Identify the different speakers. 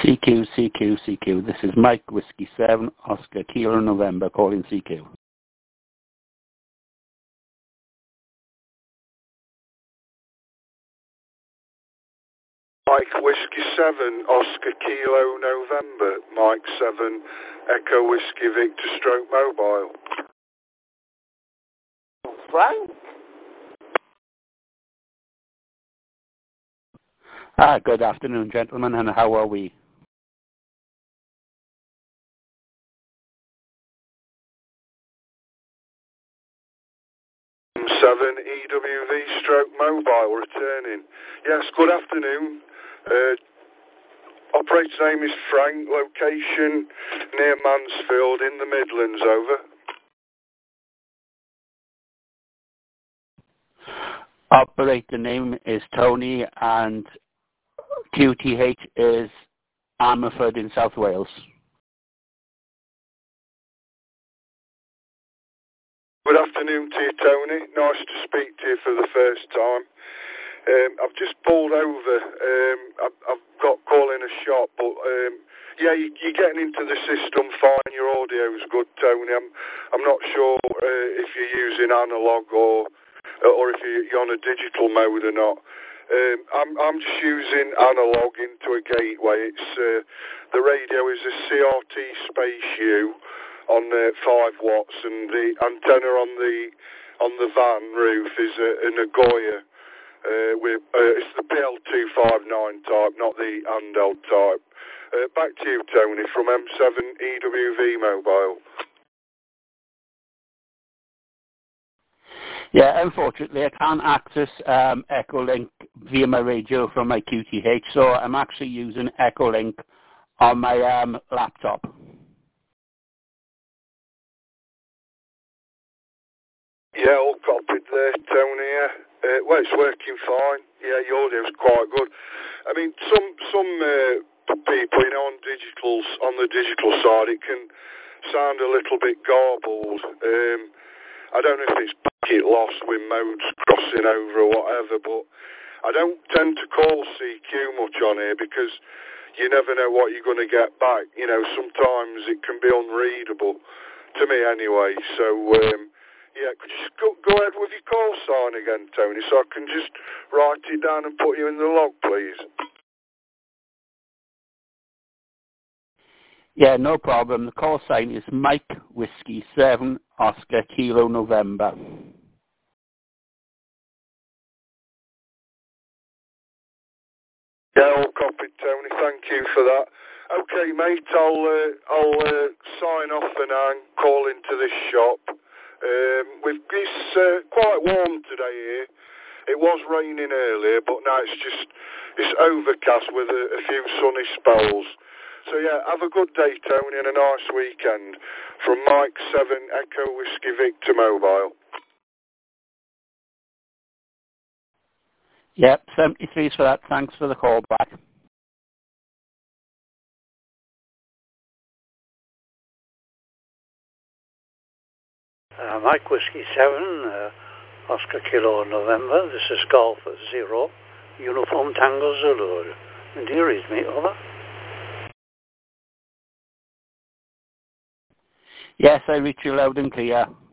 Speaker 1: CQ, CQ, CQ. This is Mike Whiskey 7, Oscar Kilo November, calling CQ.
Speaker 2: Mike Whiskey 7, Oscar Kilo November, Mike 7, Echo Whiskey Victor Stroke Mobile.
Speaker 3: Frank?
Speaker 1: Good afternoon, gentlemen, and how are we?
Speaker 2: M7 EWV Stroke Mobile returning. Yes, good afternoon. Operator's name is Frank, location near Mansfield in the Midlands, over.
Speaker 1: Operator name is Tony, and QTH is Ammerford in South Wales.
Speaker 2: Good afternoon to you, Tony. Nice to speak to you for the first time. I've just pulled over. I've got call in a shop, but yeah, you're getting into the system fine. Your audio's good, Tony. I'm not sure if you're using analog or if you're on a digital mode or not. I'm just using analog into a gateway. It's the radio is a CRT Space U on 5 watts, and the antenna on the van roof is a Nagoya. It's the PL259 type, not the Andel type. Back to you, Tony, from M7 EWV Mobile.
Speaker 1: Yeah, unfortunately, I can't access Echolink via my radio from my QTH, so I'm actually using Echolink on my laptop.
Speaker 2: Yeah, all copied there, Tony. Yeah. Well, it's working fine. Yeah, your audio's quite good. I mean, some people, you know, on the digital side, it can sound a little bit garbled. I don't know if it's packet loss with modes crossing over or whatever, but I don't tend to call CQ much on here because you never know what you're going to get back. You know, sometimes it can be unreadable, to me anyway. So, yeah, could you just go ahead with your call sign again, Tony, so I can just write it down and put you in the log, please?
Speaker 1: Yeah, no problem. The call sign is Mike Whiskey 7, Oscar Kilo November.
Speaker 2: Yeah, all copied, Tony. Thank you for that. Okay, mate, I'll sign off for now and call into this shop. It's quite warm today here. It was raining earlier, but now it's overcast with a few sunny spells. So yeah, have a good day, Tony, and a nice weekend. From Mike 7, Echo Whiskey Victor Mobile.
Speaker 1: Yep, 73 for that. Thanks for the call back.
Speaker 4: Mike Whiskey 7, Oscar Kilo November. This is Golf 0, Uniform Tango Zulu. Do you read me? Over.
Speaker 1: Yes, I reach you loud and clear.